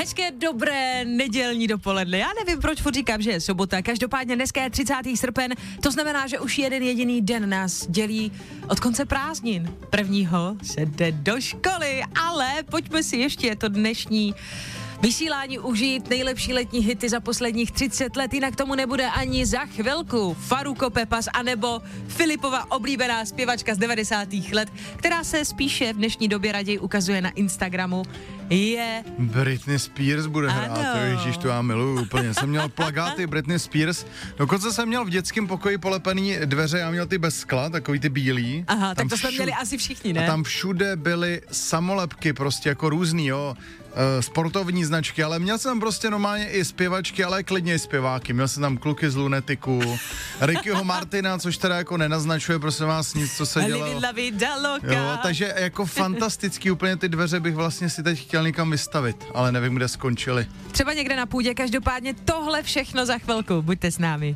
Hezké, dobré nedělní dopoledne. Já nevím, proč furt říkám, že je sobota. Každopádně dneska je 30. srpen, to znamená, že už jeden jediný den nás dělí od konce prázdnin. Prvního se jde do školy, ale pojďme si ještě to dnešní vysílání užít, nejlepší letní hity za posledních 30 let, jinak tomu nebude ani za chvilku. Faruko Pepas anebo Filipova oblíbená zpěvačka z 90. let, která se spíše v dnešní době raději ukazuje na Instagramu, je... Britney Spears bude hrát, ježiš, to já miluju úplně. Jsem měl plakáty Britney Spears, dokonce jsem měl v dětském pokoji polepený dveře, já měl ty bez skla, takový ty bílý. Aha, tak to jsme měli asi všichni, ne? A tam všude byly samolepky, prostě jako různý, jo. Sportovní značky, ale měl jsem prostě normálně i zpěvačky, ale klidně i zpěváky. Měl jsem tam kluky z Lunetiku, Rickyho Martina, což teda jako nenaznačuje, prosím vás, nic, co se dělalo. Jo, takže jako fantastický, úplně ty dveře bych vlastně si teď chtěl někam vystavit, ale nevím, kde skončili. Třeba někde na půdě, každopádně tohle všechno za chvilku, buďte s námi.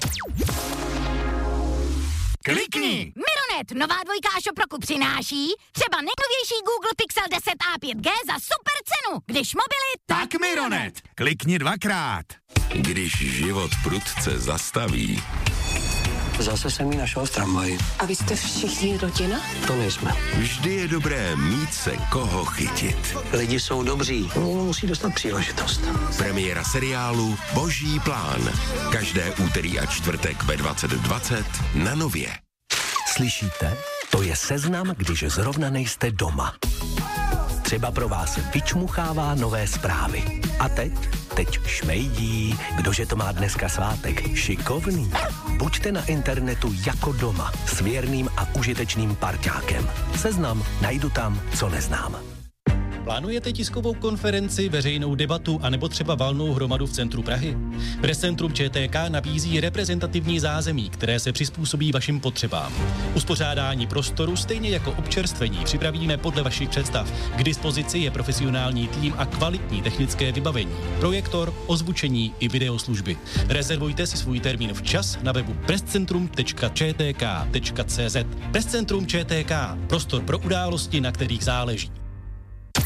Klikni! Mironet, nová dvojka Ashop roku přináší třeba nejnovější Google Pixel 10a 5G za super cenu. Když mobily, Tak Mironet, klikni dvakrát. Když život prudce zastaví, Zase jsem ji našel v tramvaji. A vy jste všichni rodina? To nejsme. vždy je dobré mít se koho chytit. Lidi jsou dobří. Někdo musí dostat příležitost. Premiéra seriálu Boží plán. Každé úterý a čtvrtek ve 20:20 na Nově. Slyšíte? To je seznam, když zrovna nejste doma. Třeba pro vás vyčmuchává nové zprávy. A teď šmejdí, kdože to má dneska svátek. Šikovný. Buďte na internetu jako doma s věrným a užitečným parťákem. Seznam najdu tam, co neznám. Plánujete tiskovou konferenci, veřejnou debatu anebo třeba valnou hromadu v centru Prahy? Prescentrum ČTK nabízí reprezentativní zázemí, které se přizpůsobí vašim potřebám. Uspořádání prostoru stejně jako občerstvení připravíme podle vašich představ. K dispozici je profesionální tým a kvalitní technické vybavení. Projektor, ozvučení i videoslužby. Rezervujte si svůj termín včas na webu prescentrum.čtk.cz. Prescentrum ČTK. Prostor pro události, na kterých záleží.